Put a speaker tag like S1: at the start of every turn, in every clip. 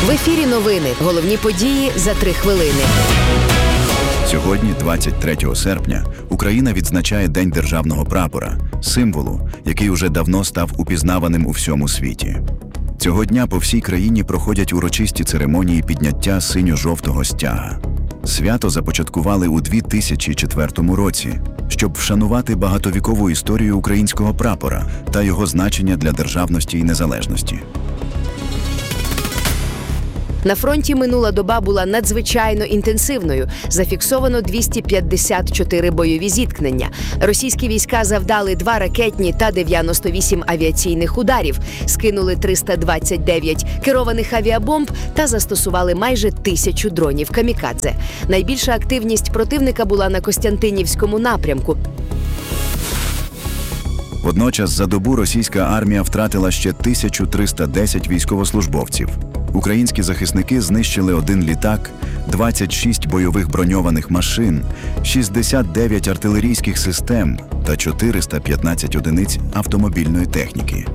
S1: В ефірі новини. Головні події за 3 хвилини.
S2: Сьогодні, 23 серпня, Україна відзначає День державного прапора, символу, який уже давно став упізнаваним у всьому світі. Цього дня по всій країні проходять урочисті церемонії підняття синьо-жовтого стяга. Свято започаткували у 2004 році, щоб вшанувати багатовікову історію українського прапора та його значення для державності і незалежності.
S1: На фронті минула доба була надзвичайно інтенсивною. Зафіксовано 254 бойові зіткнення. Російські війська завдали 2 ракетні та 98 авіаційних ударів, скинули 329 керованих авіабомб та застосували майже 1000 дронів камікадзе. Найбільша активність противника була на Костянтинівському напрямку.
S2: Водночас за добу російська армія втратила ще 1310 військовослужбовців. Українські захисники знищили 1 літак, 26 бойових броньованих машин, 69 артилерійських систем та 415 одиниць автомобільної техніки.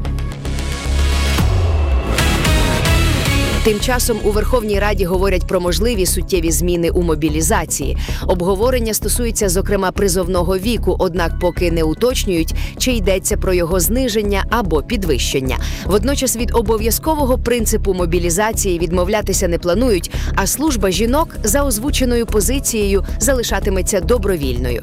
S1: Тим часом у Верховній Раді говорять про можливі суттєві зміни у мобілізації. Обговорення стосується, зокрема, призовного віку, однак поки не уточнюють, чи йдеться про його зниження або підвищення. Водночас від обов'язкового принципу мобілізації відмовлятися не планують, а служба жінок за озвученою позицією залишатиметься добровільною.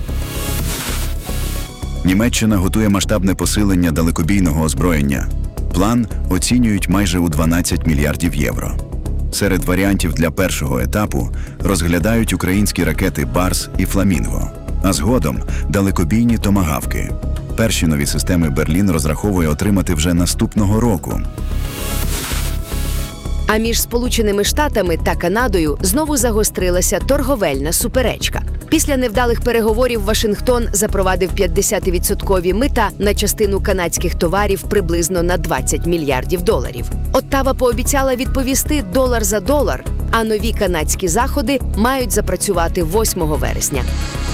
S2: Німеччина готує масштабне посилення далекобійного озброєння. План оцінюють майже у 12 мільярдів євро. Серед варіантів для першого етапу розглядають українські ракети «Барс» і «Фламінго», а згодом – далекобійні томагавки. Перші нові системи Берлін розраховує отримати вже наступного року.
S1: А між Сполученими Штатами та Канадою знову загострилася торговельна суперечка. Після невдалих переговорів Вашингтон запровадив 50% мита на частину канадських товарів приблизно на 20 мільярдів доларів. Оттава пообіцяла відповісти долар за долар, а нові канадські заходи мають запрацювати 8 вересня.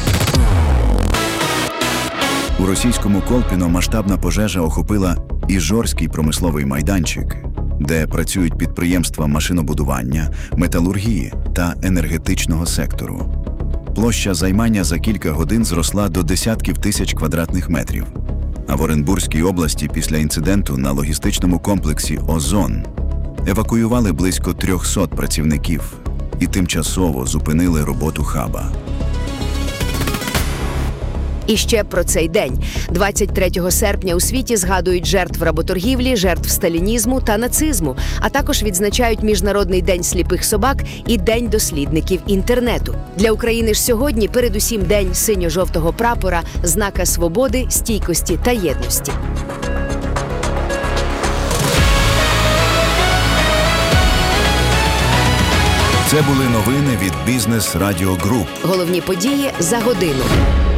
S2: У російському Колпіно масштабна пожежа охопила Іжорський промисловий майданчик, де працюють підприємства машинобудування, металургії та енергетичного сектору. Площа займання за кілька годин зросла до десятків тисяч квадратних метрів. А в Оренбурзькій області після інциденту на логістичному комплексі «Озон» евакуювали близько 300 працівників і тимчасово зупинили роботу хаба.
S1: І ще про цей день. 23 серпня у світі згадують жертв работоргівлі, жертв сталінізму та нацизму, а також відзначають Міжнародний день сліпих собак і День дослідників інтернету. Для України ж сьогодні передусім День синьо-жовтого прапора, знака свободи, стійкості та єдності.
S2: Це були новини від Бізнес Радіо Груп.
S1: Головні події за годину.